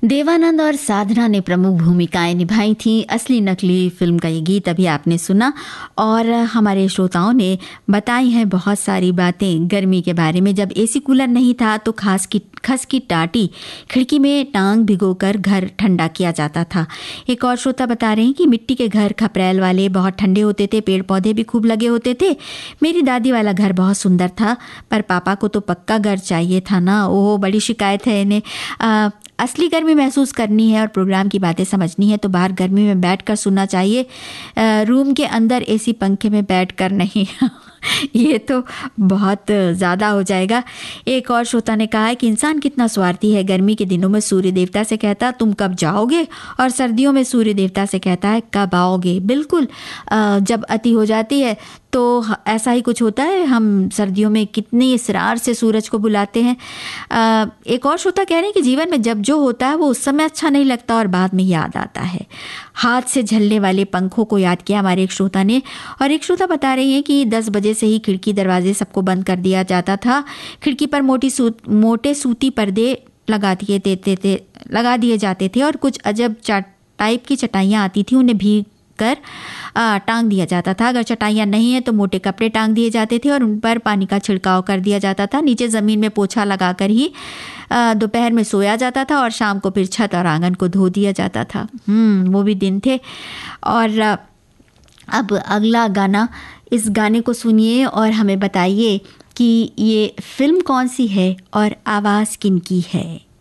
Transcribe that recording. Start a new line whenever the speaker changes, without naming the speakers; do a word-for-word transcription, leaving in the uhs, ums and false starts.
देवानंद और साधना ने प्रमुख भूमिकाएं निभाई थीं। असली नकली फिल्म का ये गीत अभी आपने सुना और हमारे श्रोताओं ने बताई हैं बहुत सारी बातें गर्मी के बारे में। जब एसी कूलर नहीं था तो खास की खस की टाटी खिड़की में टांग भिगोकर घर ठंडा किया जाता था। एक और श्रोता बता रहे हैं कि मिट्टी के घर खपरेल वाले बहुत ठंडे होते थे, पेड़ पौधे भी खूब लगे होते थे। मेरी दादी वाला घर बहुत सुंदर था, पर पापा को तो पक्का घर चाहिए था ना। ओह, बड़ी शिकायत है इन्हें। आ, असली गर्मी महसूस करनी है और प्रोग्राम की बातें समझनी है तो बाहर गर्मी में बैठकर सुनना चाहिए, रूम के अंदर एसी पंखे में बैठकर नहीं। ये तो बहुत ज़्यादा हो जाएगा। एक और श्रोता ने कहा है कि इंसान कितना स्वार्थी है। गर्मी के दिनों में सूर्य देवता से कहता तुम कब जाओगे, और सर्दियों में सूर्य देवता से कहता है कब आओगे। बिल्कुल, जब अति हो जाती है तो ऐसा ही कुछ होता है। हम सर्दियों में कितनी इसरार से सूरज को बुलाते हैं। एक और श्रोता कह रहे हैं कि जीवन में जब जो होता है वो उस समय अच्छा नहीं लगता और बाद में याद आता है। हाथ से झलने वाले पंखों को याद किया हमारे एक श्रोता ने। और एक श्रोता बता रही है कि दस बजे से ही खिड़की दरवाजे सबको बंद कर दिया जाता था। खिड़की पर मोटी सूत मोटे सूती पर्दे लगा दिए देते थे लगा दिए जाते थे और कुछ अजब टाइप की चटाइयाँ आती थी, उन्हें भीग कर टांग दिया जाता था। अगर चटाइयाँ नहीं है तो मोटे कपड़े टांग दिए जाते थे और उन पर पानी का छिड़काव कर दिया जाता था। नीचे ज़मीन में पोछा लगाकर ही दोपहर में सोया जाता था और शाम को फिर छत और आंगन को धो दिया जाता था। हम्म वो भी दिन थे। और अब अगला गाना, इस गाने को सुनिए और हमें बताइए कि ये फिल्म कौन सी है और आवाज़ किनकी है।